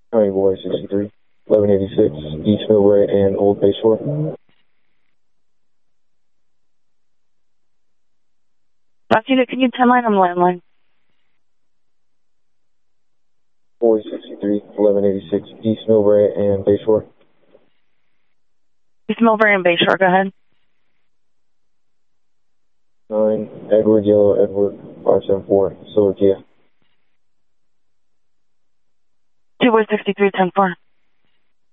County Boy 63, 1186, East Millbrae and Old Bayshore. Rock unit, can you 10 line on the landline? Boy 63, 1186, East Millbrae and Bayshore. East Millbrae and Bayshore, go ahead. 9, Edward Yellow Edward 574, Silver Kia. 2 Boy 63, 10-4.